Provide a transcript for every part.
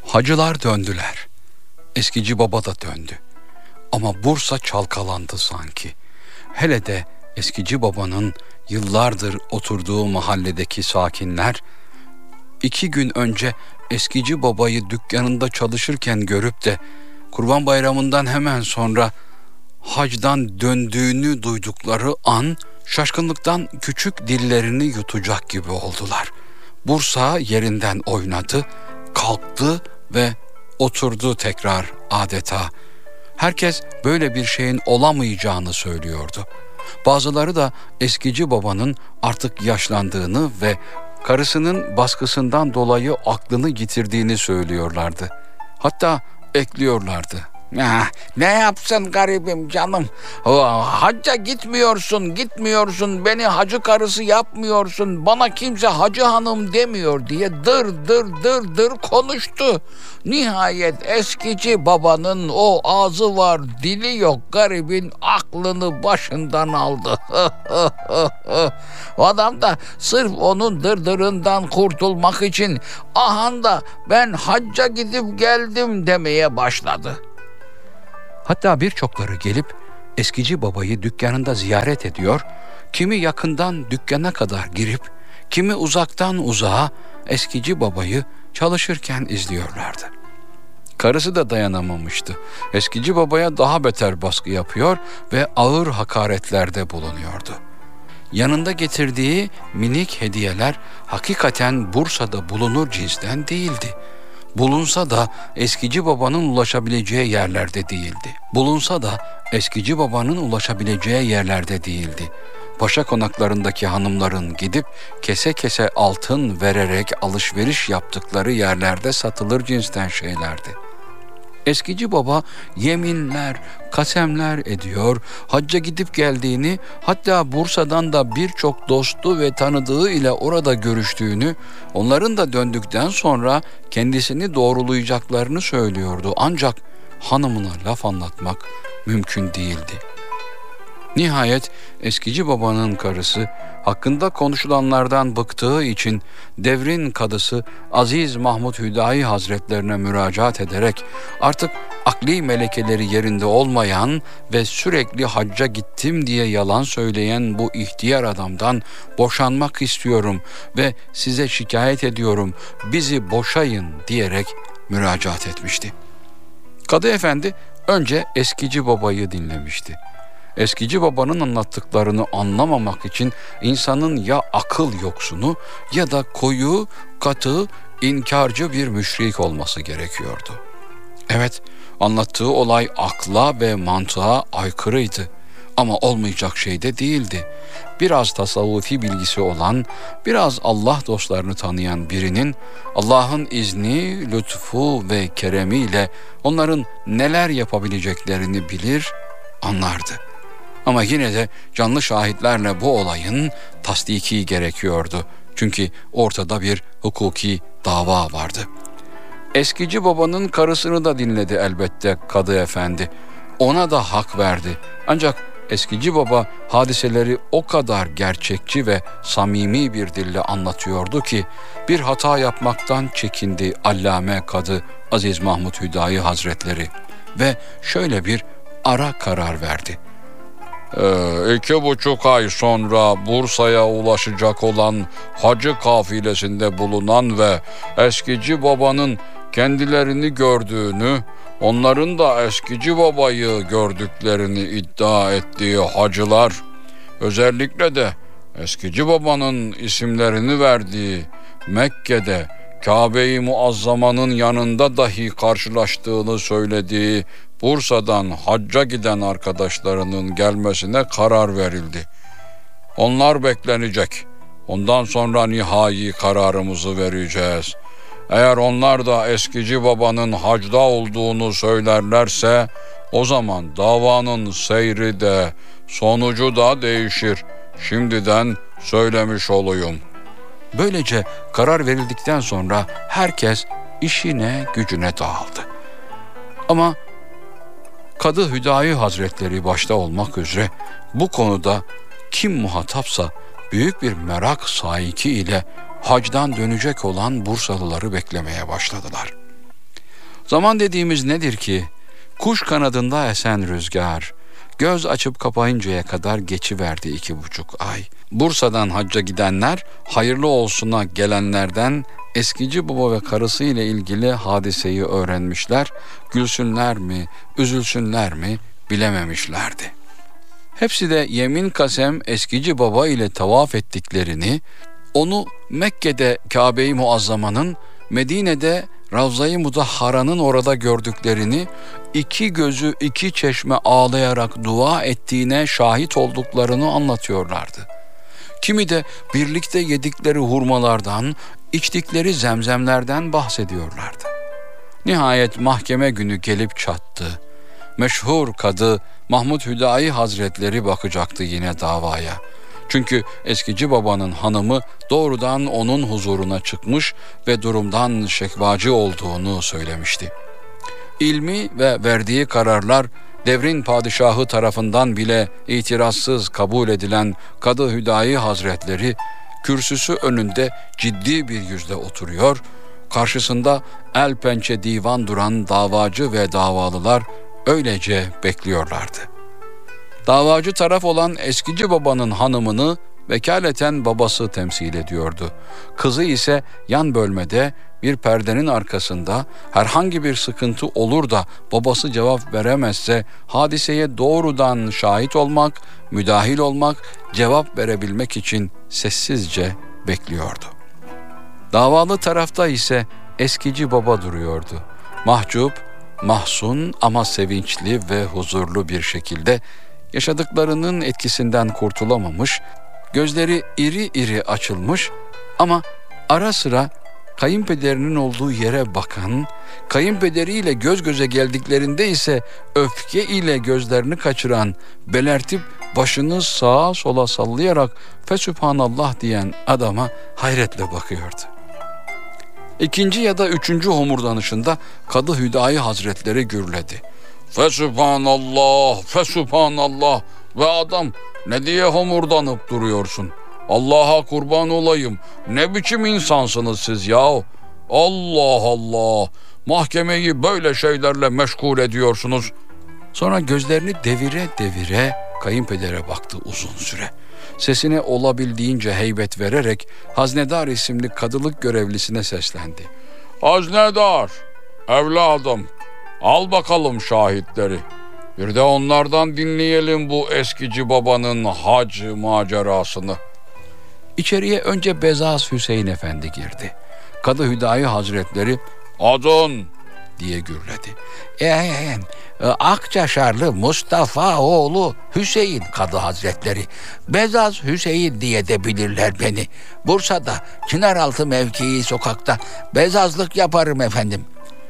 Hacılar döndüler. Eskici baba da döndü. Ama Bursa çalkalandı sanki. Hele de eskici babanın yıllardır oturduğu mahalledeki sakinler, 2 gün önce eskici babayı dükkanında çalışırken görüp de Kurban Bayramı'ndan hemen sonra hacdan döndüğünü duydukları an şaşkınlıktan küçük dillerini yutacak gibi oldular. Bursa yerinden oynadı, kalktı ve oturdu tekrar adeta. Herkes böyle bir şeyin olamayacağını söylüyordu. Bazıları da eskici babanın artık yaşlandığını ve karısının baskısından dolayı aklını yitirdiğini söylüyorlardı. Hatta ekliyorlardı. Ne yapsın garibim canım? Hacca gitmiyorsun, beni hacı karısı yapmıyorsun, bana kimse hacı hanım demiyor diye dır konuştu. Nihayet eskici babanın o ağzı var, dili yok garibin aklını başından aldı. O adam da sırf onun dırdırından kurtulmak için ahanda ben hacca gidip geldim demeye başladı. Hatta birçokları gelip eskici babayı dükkanında ziyaret ediyor, kimi yakından dükkana kadar girip, kimi uzaktan uzağa eskici babayı çalışırken izliyorlardı. Karısı da dayanamamıştı. Eskici babaya daha beter baskı yapıyor ve ağır hakaretlerde bulunuyordu. Yanında getirdiği minik hediyeler hakikaten Bursa'da bulunur cinsten değildi. Bulunsa da eskici babanın ulaşabileceği yerlerde değildi. Paşa konaklarındaki hanımların gidip kese kese altın vererek alışveriş yaptıkları yerlerde satılır cinsten şeylerdi. Eskici baba yeminler, kasemler ediyor, hacca gidip geldiğini, hatta Bursa'dan da birçok dostu ve tanıdığı ile orada görüştüğünü, onların da döndükten sonra kendisini doğrulayacaklarını söylüyordu. Ancak hanımına laf anlatmak mümkün değildi. Nihayet eskici babanın karısı hakkında konuşulanlardan bıktığı için devrin kadısı Aziz Mahmud Hüdayi Hazretlerine müracaat ederek artık akli melekeleri yerinde olmayan ve sürekli hacca gittim diye yalan söyleyen bu ihtiyar adamdan boşanmak istiyorum ve size şikayet ediyorum, bizi boşayın diyerek müracaat etmişti. Kadı Efendi önce eskici babayı dinlemişti. Eskici babanın anlattıklarını anlamamak için insanın ya akıl yoksunu ya da koyu, katı, inkarcı bir müşrik olması gerekiyordu. Evet, anlattığı olay akla ve mantığa aykırıydı ama olmayacak şey de değildi. Biraz tasavvufi bilgisi olan, biraz Allah dostlarını tanıyan birinin Allah'ın izni, lütfu ve keremiyle onların neler yapabileceklerini bilir, anlardı. Ama yine de canlı şahitlerle bu olayın tasdiki gerekiyordu. Çünkü ortada bir hukuki dava vardı. Eskici babanın karısını da dinledi elbette Kadı Efendi. Ona da hak verdi. Ancak eskici baba hadiseleri o kadar gerçekçi ve samimi bir dille anlatıyordu ki bir hata yapmaktan çekindi Allame Kadı Aziz Mahmud Hüdayi Hazretleri ve şöyle bir ara karar verdi. 2,5 ay sonra Bursa'ya ulaşacak olan hacı kafilesinde bulunan ve eskici babanın kendilerini gördüğünü, onların da eskici babayı gördüklerini iddia ettiği hacılar, özellikle de eskici babanın isimlerini verdiği Mekke'de Kabe-i Muazzama'nın yanında dahi karşılaştığını söylediği Bursa'dan hacca giden arkadaşlarının gelmesine karar verildi. Onlar beklenecek. Ondan sonra nihai kararımızı vereceğiz. Eğer onlar da eskici babanın hacda olduğunu söylerlerse o zaman davanın seyri de sonucu da değişir. Şimdiden söylemiş olayım. Böylece karar verildikten sonra herkes işine gücüne dağıldı. Ama Kadı Hüdayi Hazretleri başta olmak üzere bu konuda kim muhatapsa büyük bir merak saiki ile hacdan dönecek olan Bursalıları beklemeye başladılar. Zaman dediğimiz nedir ki? Kuş kanadında esen rüzgar, göz açıp kapayıncaya kadar geçiverdi 2,5 ay. Bursa'dan hacca gidenler, hayırlı olsuna gelenlerden eskici baba ve karısı ile ilgili hadiseyi öğrenmişler, gülsünler mi, üzülsünler mi bilememişlerdi. Hepsi de yemin kasem eskici baba ile tavaf ettiklerini, onu Mekke'de Kabe-i Muazzama'nın, Medine'de Ravza-i Mudahhara'nın orada gördüklerini, iki gözü iki çeşme ağlayarak dua ettiğine şahit olduklarını anlatıyorlardı. Kimi de birlikte yedikleri hurmalardan, içtikleri zemzemlerden bahsediyorlardı. Nihayet mahkeme günü gelip çattı. Meşhur kadı Mahmud Hüdayi Hazretleri bakacaktı yine davaya. Çünkü eskici babanın hanımı doğrudan onun huzuruna çıkmış ve durumdan şekvacı olduğunu söylemişti. İlmi ve verdiği kararlar devrin padişahı tarafından bile itirazsız kabul edilen Kadı Hüdayi Hazretleri kürsüsü önünde ciddi bir yüzle oturuyor, karşısında el pençe divan duran davacı ve davalılar öylece bekliyorlardı. Davacı taraf olan eskici babanın hanımını vekaleten babası temsil ediyordu. Kızı ise yan bölmede bir perdenin arkasında herhangi bir sıkıntı olur da babası cevap veremezse hadiseye doğrudan şahit olmak, müdahil olmak, cevap verebilmek için sessizce bekliyordu. Davalı tarafta ise eskici baba duruyordu. Mahcup, mahzun ama sevinçli ve huzurlu bir şekilde yaşadıklarının etkisinden kurtulamamış, gözleri iri iri açılmış ama ara sıra kayınpederinin olduğu yere bakan, kayınpederiyle göz göze geldiklerinde ise öfke ile gözlerini kaçıran, belertip başını sağa sola sallayarak "Fesübhanallah" diyen adama hayretle bakıyordu. İkinci ya da üçüncü homurdanışında Kadı Hüdayi Hazretleri gürledi. "Fesübhanallah, fesübhanallah ve adam ne diye homurdanıp duruyorsun? Allah'a kurban olayım, ne biçim insansınız siz yahu? Allah Allah, mahkemeyi böyle şeylerle meşgul ediyorsunuz." Sonra gözlerini devire devire kayınpedere baktı uzun süre. Sesine olabildiğince heybet vererek Haznedar isimli kadılık görevlisine seslendi. "Haznedar, evladım, al bakalım şahitleri. Bir de onlardan dinleyelim bu eskici babanın hac macerasını." İçeriye önce Bezaz Hüseyin Efendi girdi. Kadı Hüdayi Hazretleri "Adın?" diye gürledi. "Akçaşarlı Mustafa oğlu Hüseyin Kadı Hazretleri. Bezaz Hüseyin diye de bilirler beni. Bursa'da Çınaraltı mevkii sokakta bezazlık yaparım efendim."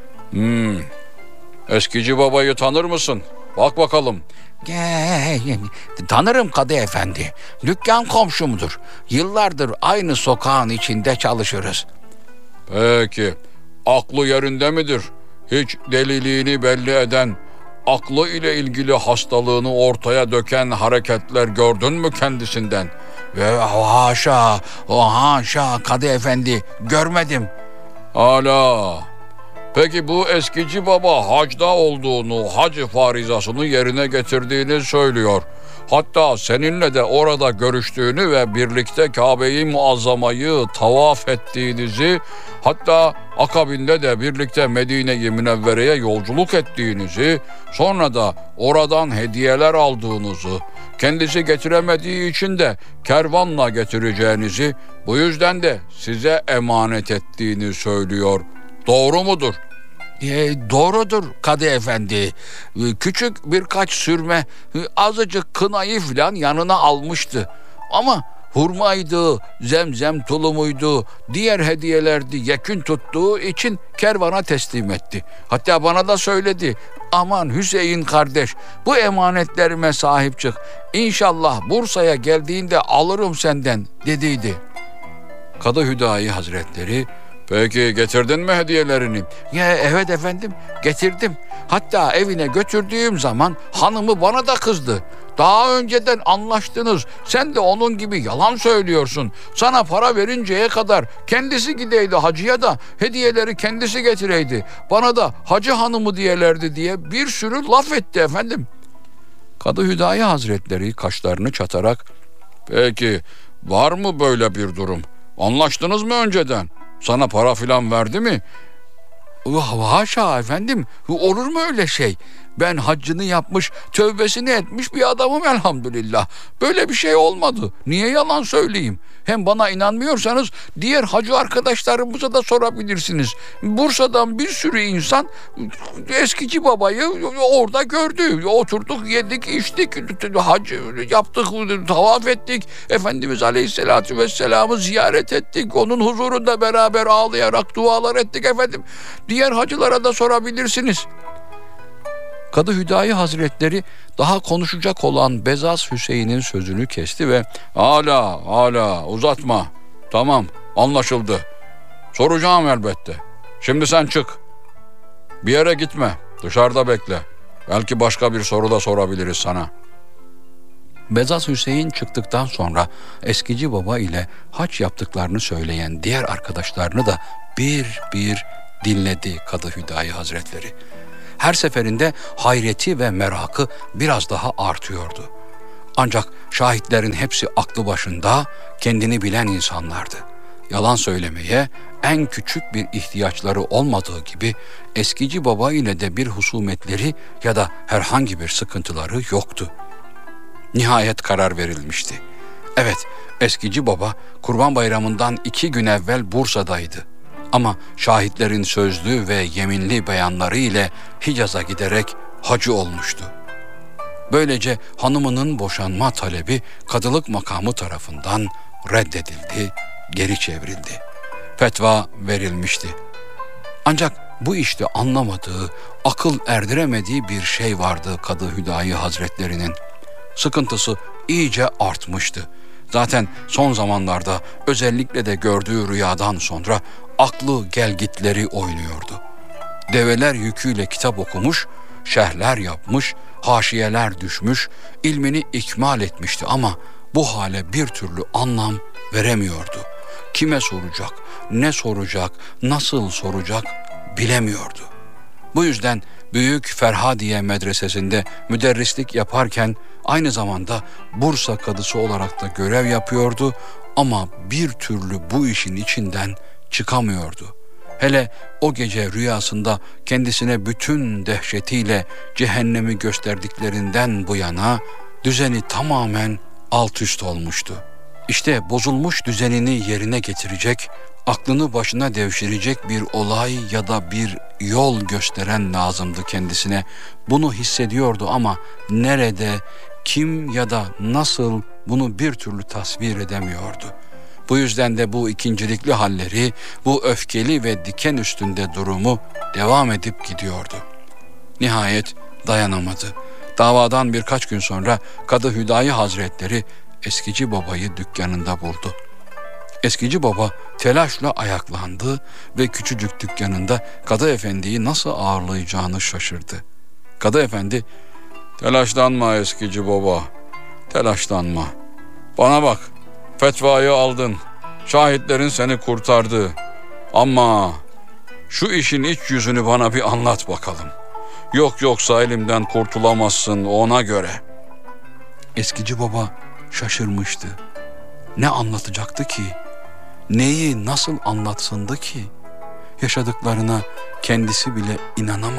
Eskici babayı tanır mısın? Bak bakalım." "Tanırım Kadı Efendi. Dükkan komşumdur. Yıllardır aynı sokağın içinde çalışırız." "Peki, aklı yerinde midir? Hiç deliliğini belli eden, aklı ile ilgili hastalığını ortaya döken hareketler gördün mü kendisinden?" Haşa, haşa Kadı Efendi, görmedim." "Hala. Peki bu eskici baba hacda olduğunu, hac farizasını yerine getirdiğini söylüyor. Hatta seninle de orada görüştüğünü ve birlikte Kabe-i Muazzama'yı tavaf ettiğinizi, hatta akabinde de birlikte Medine-i Münevvere'ye yolculuk ettiğinizi, sonra da oradan hediyeler aldığınızı, kendisi getiremediği için de kervanla getireceğinizi, bu yüzden de size emanet ettiğini söylüyor. Doğru mudur?" "Doğrudur Kadı Efendi. Küçük birkaç sürme, azıcık kınayı falan yanına almıştı. Ama hurmaydı, zemzem tulumuydu, diğer hediyelerdi yekün tuttuğu için kervana teslim etti. Hatta bana da söyledi. Aman Hüseyin kardeş, bu emanetlerime sahip çık. İnşallah Bursa'ya geldiğinde alırım senden" dediydi. Kadı Hüdayi Hazretleri Peki getirdin mi hediyelerini? Ya evet efendim, getirdim. Hatta evine götürdüğüm zaman hanımı bana da kızdı. Daha önceden anlaştınız. Sen de onun gibi yalan söylüyorsun. Sana para verinceye kadar kendisi gideydi hacıya da hediyeleri kendisi getireydi. Bana da hacı hanımı diyelerdi diye bir sürü laf etti efendim. Kadı Hüdayi Hazretleri kaşlarını çatarak, peki var mı böyle bir durum? Anlaştınız mı önceden? Sana para filan verdi mi? Haşa efendim, olur mu öyle şey? Ben haccını yapmış, tövbesini etmiş bir adamım elhamdülillah. Böyle bir şey olmadı. Niye yalan söyleyeyim? Hem bana inanmıyorsanız diğer hacı arkadaşlarımıza da sorabilirsiniz. Bursa'dan bir sürü insan eskici babayı orada gördü. Oturduk, yedik, içtik, hac yaptık, tavaf ettik. Efendimiz Aleyhisselatü Vesselam'ı ziyaret ettik. Onun huzurunda beraber ağlayarak dualar ettik efendim. Diğer hacılara da sorabilirsiniz. Kadı Hüdayi Hazretleri daha konuşacak olan Bezas Hüseyin'in sözünü kesti ve hala uzatma. Tamam, anlaşıldı. Soracağım elbette. Şimdi sen çık. Bir yere gitme. Dışarıda bekle. Belki başka bir soru da sorabiliriz sana. Bezas Hüseyin çıktıktan sonra eskici baba ile hac yaptıklarını söyleyen diğer arkadaşlarını da bir bir dinledi Kadı Hüdayi Hazretleri. Her seferinde hayreti ve merakı biraz daha artıyordu. Ancak şahitlerin hepsi aklı başında, kendini bilen insanlardı. Yalan söylemeye en küçük bir ihtiyaçları olmadığı gibi eskici baba ile de bir husumetleri ya da herhangi bir sıkıntıları yoktu. Nihayet karar verilmişti. Evet, eskici baba Kurban Bayramı'ndan 2 gün evvel Bursa'daydı. Ama şahitlerin sözlü ve yeminli beyanları ile Hicaz'a giderek hacı olmuştu. Böylece hanımının boşanma talebi kadılık makamı tarafından reddedildi, geri çevrildi. Fetva verilmişti. Ancak bu işte anlamadığı, akıl erdiremediği bir şey vardı Kadı Hüdayi Hazretlerinin. Sıkıntısı iyice artmıştı. Zaten son zamanlarda özellikle de gördüğü rüyadan sonra aklı gelgitleri oynuyordu. Develer yüküyle kitap okumuş, şerhler yapmış, haşiyeler düşmüş, ilmini ikmal etmişti ama bu hale bir türlü anlam veremiyordu. Kime soracak, ne soracak, nasıl soracak bilemiyordu. Bu yüzden Büyük Ferhadiye Medresesi'nde müderrislik yaparken aynı zamanda Bursa kadısı olarak da görev yapıyordu ama bir türlü bu işin içinden çıkamıyordu. Hele o gece rüyasında kendisine bütün dehşetiyle cehennemi gösterdiklerinden bu yana düzeni tamamen alt üst olmuştu. İşte bozulmuş düzenini yerine getirecek, aklını başına devşirecek bir olay ya da bir yol gösteren lazımdı kendisine. Bunu hissediyordu ama nerede, kim ya da nasıl bunu bir türlü tasvir edemiyordu. Bu yüzden de bu ikincilikli halleri, bu öfkeli ve diken üstünde durumu devam edip gidiyordu. Nihayet dayanamadı. Davadan birkaç gün sonra Kadı Hüdayi Hazretleri eskici babayı dükkanında buldu. Eskici baba telaşla ayaklandı ve küçücük dükkanında Kadı Efendi'yi nasıl ağırlayacağını şaşırdı. Kadı Efendi, "Telaşlanma eskici baba, telaşlanma. Bana bak, fetvayı aldın, şahitlerin seni kurtardı. Ama şu işin iç yüzünü bana bir anlat bakalım. Yoksa elimden kurtulamazsın ona göre." Eskici baba şaşırmıştı. Ne anlatacaktı ki? Neyi nasıl anlatsındı ki? Yaşadıklarına kendisi bile inanamamıştı.